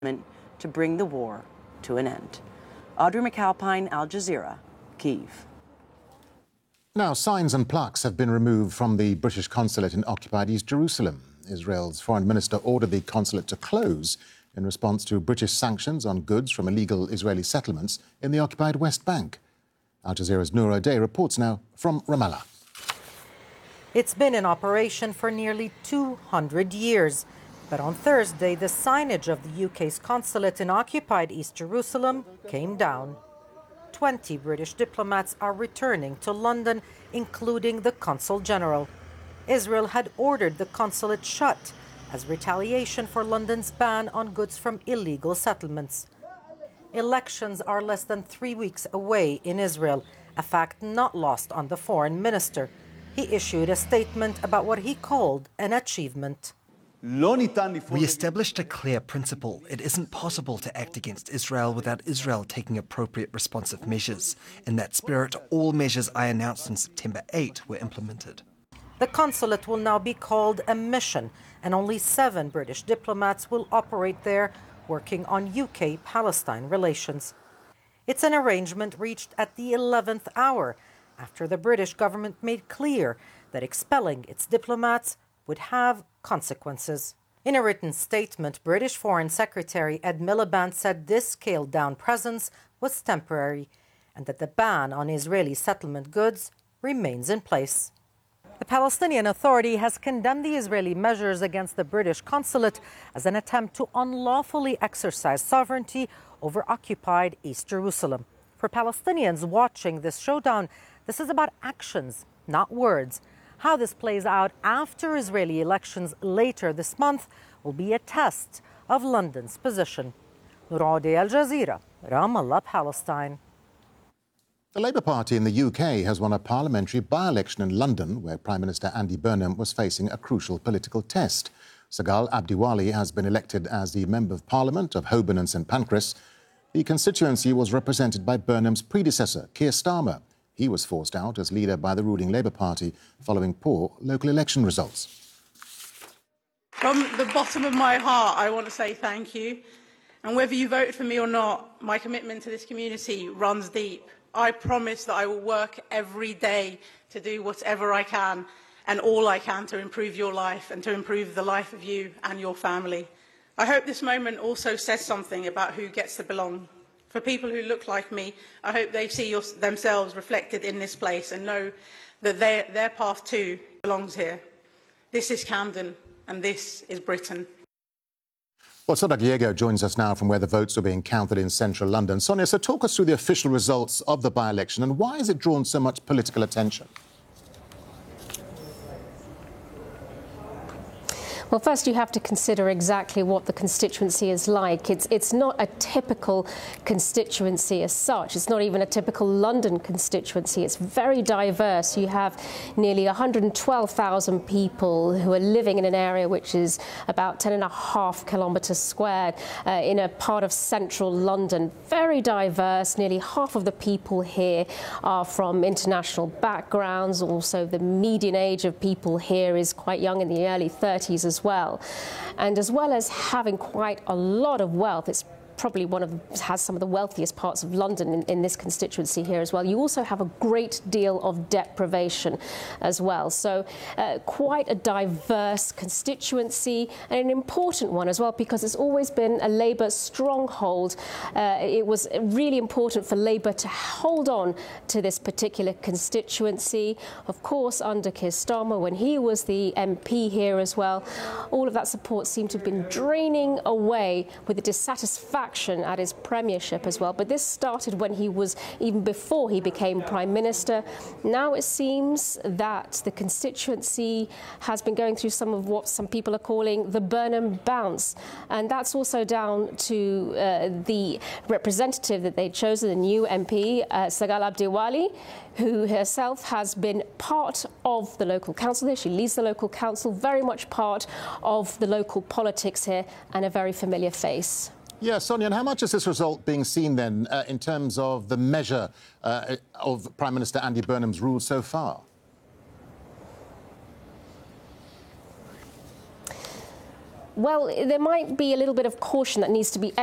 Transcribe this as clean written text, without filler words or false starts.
to bring the war to an end. Audrey McAlpine, Al Jazeera, Kyiv. Now, signs and plaques have been removed from the British consulate in occupied East Jerusalem. Israel's foreign minister ordered the consulate to close in response to British sanctions on goods from illegal Israeli settlements in the occupied West Bank. Al Jazeera's Noor O'Day reports now from Ramallah. It's been in operation for nearly 200 years. But on Thursday, the signage of the UK's consulate in occupied East Jerusalem came down. 20 British diplomats are returning to London, including the Consul General. Israel had ordered the consulate shut as retaliation for London's ban on goods from illegal settlements. Elections are less than 3 weeks away in Israel, a fact not lost on the foreign minister. He issued a statement about what he called an achievement. We established a clear principle. It isn't possible to act against Israel without Israel taking appropriate responsive measures. In that spirit, all measures I announced on September 8 were implemented. The consulate will now be called a mission, and only 7 British diplomats will operate there, working on UK-Palestine relations. It's an arrangement reached at the 11th hour, after the British government made clear that expelling its diplomats would have consequences. In a written statement, British Foreign Secretary Ed Miliband said this scaled-down presence was temporary and that the ban on Israeli settlement goods remains in place. The Palestinian Authority has condemned the Israeli measures against the British consulate as an attempt to unlawfully exercise sovereignty over occupied East Jerusalem. For Palestinians watching this showdown, this is about actions, not words. How this plays out after Israeli elections later this month will be a test of London's position. Noor O'Day, Al Jazeera, Ramallah, Palestine. The Labour Party in the UK has won a parliamentary by-election in London, where Prime Minister Andy Burnham was facing a crucial political test. Sagal Abdiwali has been elected as the Member of Parliament of Holborn and St Pancras. The constituency was represented by Burnham's predecessor, Keir Starmer. He was forced out as leader by the ruling Labour Party following poor local election results. From the bottom of my heart, I want to say thank you. And whether you voted for me or not, my commitment to this community runs deep. I promise that I will work every day to do whatever I can and all I can to improve your life and to improve the life of you and your family. I hope this moment also says something about who gets to belong. For people who look like me, I hope they see themselves reflected in this place and know that their path too belongs here. This is Camden and this is Britain. Well, Sonia Diego joins us now from where the votes are being counted in central London. Sonia, so talk us through the official results of the by-election and why has it drawn so much political attention? Well, first you have to consider exactly what the constituency is like. It's not a typical constituency as such. It's not even a typical London constituency. It's very diverse. You have nearly 112,000 people who are living in an area which is about 10.5 kilometres squared in a part of central London. Very diverse. Nearly half of the people here are from international backgrounds. Also, the median age of people here is quite young, in the early 30s as well. And as well as having quite a lot of wealth, it's probably has some of the wealthiest parts of London in this constituency here as well. You also have a great deal of deprivation as well. So quite a diverse constituency and an important one as well, because it's always been a Labour stronghold. It was really important for Labour to hold on to this particular constituency. Of course, under Keir Starmer, when he was the MP here as well, all of that support seemed to have been draining away with the dissatisfaction at his premiership as well. But this started when he was, even before he became Prime Minister. Now it seems that the constituency has been going through some of what some people are calling the Burnham bounce. And that's also down to the representative that they'd chosen, the new MP, Sagal Abdiwali, who herself has been part of the local council here. She leads the local council, very much part of the local politics here, and a very familiar face. Yeah, Sonia, and how much is this result being seen then in terms of the measure of Prime Minister Andy Burnham's rule so far? Well, there might be a little bit of caution that needs to be